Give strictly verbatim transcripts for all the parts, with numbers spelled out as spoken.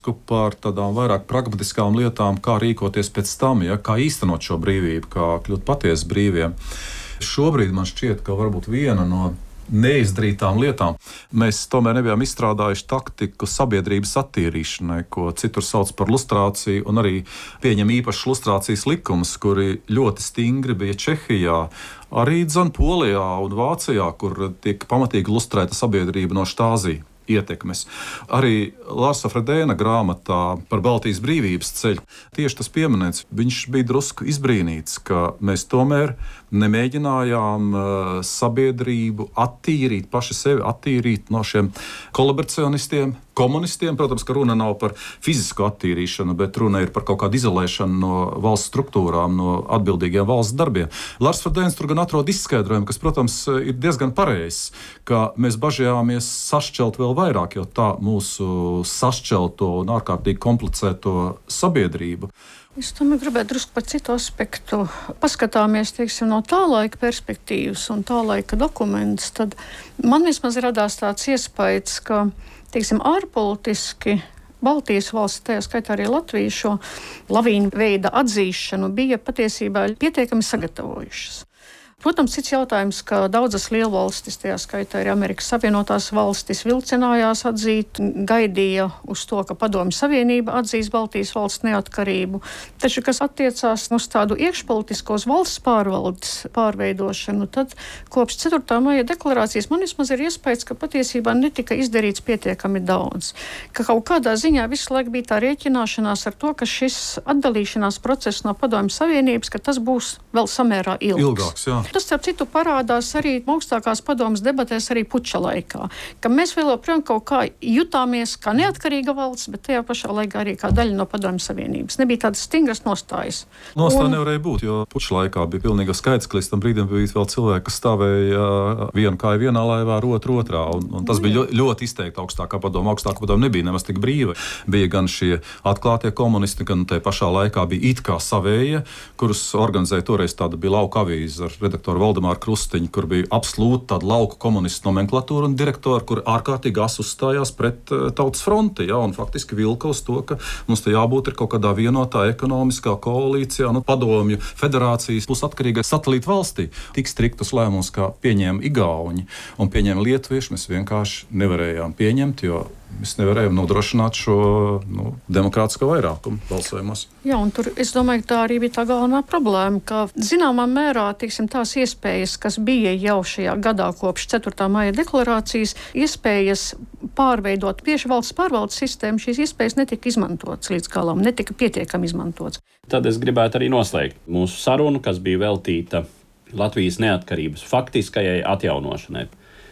par tādām vairāk pragmatiskām lietām, kā rīkoties pēc tam, ja, kā īstenot šo brīvību, kā kļūt patiesi brīviem. Šobrīd man šķiet, ka varbūt viena no neizdarītām lietām. Mēs tomēr nebijām izstrādājuši taktiku sabiedrības attīrīšanai, ko citur sauc par lustrāciju, un arī pieņem īpašas lustrācijas likumus, kuri ļoti stingri bija Čehijā, arī dzan Polijā un Vācijā, kur tiek pamatīgi lustrēta sabiedrība no štāzī ietekmes. Arī Lārsa Fredēna grāmatā par Baltijas brīvības ceļu tieši tas pieminēts. Viņš bija drusku izbrīnīts, ka mēs tomēr nemēģinājām sabiedrību attīrīt, paši sevi attīrīt no šiem kolaboracionistiem, komunistiem. Protams, ka runa nav par fizisku attīrīšanu, bet runa ir par kaut kādu izolēšanu no valsts struktūrām, no atbildīgiem valsts darbiem. Lārs Fredēns tur gan atrod izskaidrojumu, kas, protams, ir diezgan pareizs, ka mēs bažījāmies sašķelt vēl vairāk, jo tā mūsu sašķelto un ārkārtīgi komplicēto sabiedrību. Es tomēr gribētu drusku par citu aspektu. Paskatāmies, teiksim, no tā laika perspektīvas un tā laika dokumentus, tad man vismaz radās tāds iespējas, ka, teiksim, ārpolitiski Baltijas valsts, tajā skaitā arī Latvija, šo lavīnu veida atzīšanu bija patiesībā pietiekami sagatavojušas. Protams, cits jautājums, ka daudzas lielvalstis, tajā skaitā arī Amerikas Savienotās valstis, vilcinājās atzīt, gaidīja uz to, ka Padomju Savienība atzīs Baltijas valsts neatkarību. Taču, kas attiecās uz tādu iekšpolitiskos valsts pārvaldes pārveidošanu, tad kopš ceturtā maija deklarācijas man vismaz ir iespējas, ka patiesībā netika izdarīts pietiekami daudz. Ka kaut kādā ziņā visu laiku bija tā rēķināšanās ar to, ka šis atdalīšanās process no Padomju Savienības, ka tas būs vēl samērā ilgs. Ilgāks, jā. Tas, starp citu, parādās arī augstākās padomas debatēs arī puča laikā, ka mēs vēl joprojām kaut kā jutāmies kā neatkarīga valsts, bet tajā pašā laikā arī kā daļa no Padomju Savienības. Nebija tādas stingras nostājas. Nostāja un... nevarēja būt, jo puča laikā bija pilnīga skaits, ka līdz tam brīdim bija vēl cilvēki, kas stāvēja vienu kāju vienā laivā, otru otrā, un, un tas bija ļoti, ļoti izteikti augstākā padoma. Augstākā padoma nebija nemaz tik brīva. Bija gan šie atklātie komunisti, gan tajā pašā laikā bija it kā savējie, kurus organizēja toreiz tāda bija lauka avīze ar redaktoru Valdemāru Krustiņu, kur bija absolūti tāda lauku komunistu nomenklatūra un direktori, kur ārkārtīgi asi uzstājās pret uh, tautas fronti, ja, un faktiski vilka uz to, ka mums te jābūt ir kaut kādā vienotā ekonomiskā koalīcijā, nu, padomju federācijas pusatkarīgai satelīta valstī. Tik striktus lēmumus, kā pieņēma Igauņi un pieņēma lietuvieši, mēs vienkārši nevarējām pieņemt, jo mēs nevarējām nodrošināt šo nu, demokrātisko vairākumu balsojumos. Jā, un tur, es domāju, tā arī bija tā galvenā problēma, ka zināmā mērā, tiksim, tās iespējas, kas bija jau šajā gadā kopš ceturtā maija deklarācijas, iespējas pārveidot tieši valsts pārvaldes sistēmu, šīs iespējas netika izmantotas līdz galam, netika pietiekami izmantotas. Tad es gribētu arī noslēgt mūsu sarunu, kas bija veltīta Latvijas neatkarības faktiskajai atjaunošanai.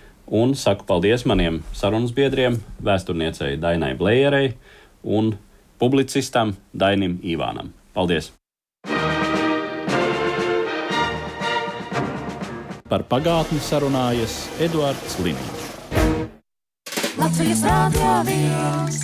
Un saku paldies maniem sarunas biedriem, vēsturniecei Dainai Blejerei un publicistam Dainim Ivānam. Paldies! Par pagātni sarunājas Eduards Liniņš. Latvijas Rādio viens.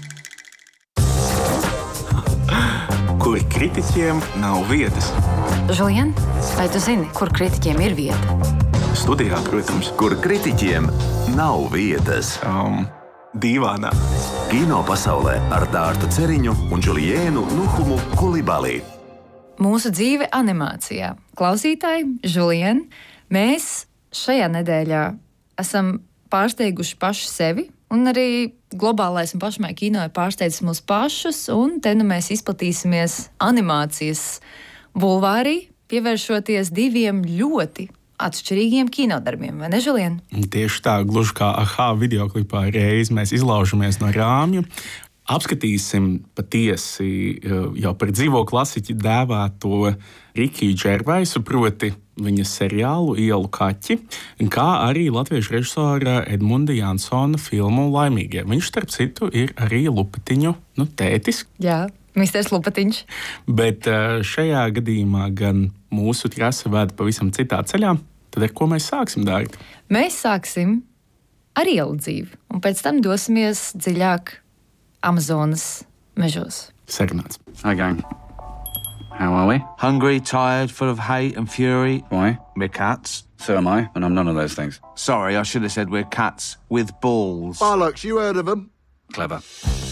Kur kritiķiem nav vietas. Žulien, vai tu zini, kur kritiķiem ir vieta? Studijā, protams. Kur kritiķiem nav vietas. Um, dīvānā. Kino pasaulē ar Dārtu Ceriņu un Žuliēnu Nuhumu Kulibalī. Mūsu dzīve animācijā. Klausītāji, Žulien, mēs šajā nedēļā esam pārsteiguši paši sevi, un arī globālais un pašmai kino ir pārsteidzis mūs pašus, un te nu mēs izplatīsimies animācijas bulvārī, pievēršoties diviem ļoti atšķirīgiem kinodarbiem, vai ne, Žulien? Tieši tā, gluži kā aha videoklipā reiz mēs izlaužamies no rāmja. Apskatīsim patiesi jau par dzīvo klasiķi dēvēto Rikiju Džervaisu, proti viņa seriālu Ielu kaķi, kā arī latviešu režisora Edmunda Jansona filmu Laimīgie. Viņš, starp citu, ir arī Lupatiņu, nu, tētis. Jā, misters Lupatiņš. Bet šajā gadījumā gan mūsu trase vēda pavisam citā ceļā. Tad ar ko mēs sāksim darīt? Mēs sāksim ar ielu dzīvi, un pēc tam dosimies dziļāk Amazonas mežos. Sarunāts. Hi, gang. How are we? Hungry, tired, full of hate and fury. Why? We're cats. So am I, and I'm none of those things. Sorry, I should have said we're cats with balls. Bollocks, you heard of them? Clever.